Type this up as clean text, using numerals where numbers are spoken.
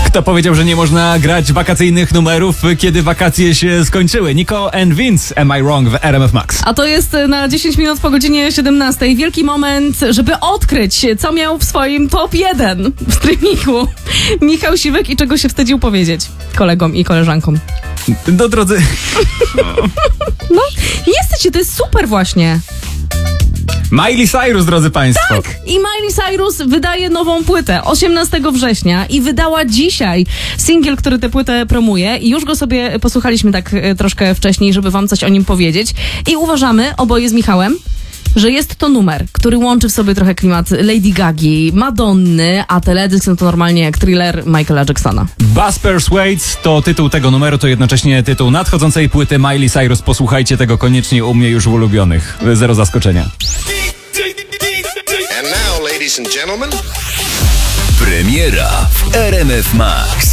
Kto powiedział, że nie można grać wakacyjnych numerów, kiedy wakacje się skończyły? Nico and Vince, Am I Wrong w RMF Max. A to jest na 10 minut po godzinie 17. Wielki moment, żeby odkryć, co miał w swoim top 1 w streamingu Michał Siwek i czego się wstydził powiedzieć kolegom i koleżankom. No drodzy... No, jesteście, to jest super właśnie. Miley Cyrus, drodzy państwo. Tak! I Miley Cyrus wydaje nową płytę 18 września i wydała dzisiaj singiel, który tę płytę promuje i już go sobie posłuchaliśmy tak troszkę wcześniej, żeby wam coś o nim powiedzieć i uważamy, oboje z Michałem, że jest to numer, który łączy w sobie trochę klimat Lady Gagi, Madonny, a teledysk to normalnie jak thriller Michaela Jacksona. Buzz Persuades to tytuł tego numeru, to jednocześnie tytuł nadchodzącej płyty Miley Cyrus. Posłuchajcie tego koniecznie u mnie już w ulubionych. Zero zaskoczenia. And now, ladies and gentlemen, Premiera w RMF Max.